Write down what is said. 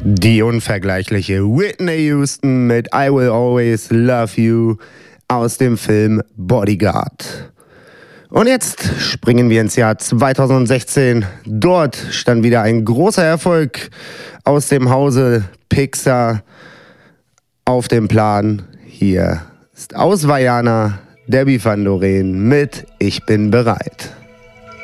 Die unvergleichliche Whitney Houston mit I Will Always Love You aus dem Film Bodyguard. Und jetzt springen wir ins Jahr 2016. Dort stand wieder ein großer Erfolg aus dem Hause Pixar auf dem Plan. Hier ist aus Vaiana Debbie Van Doreen mit Ich bin bereit.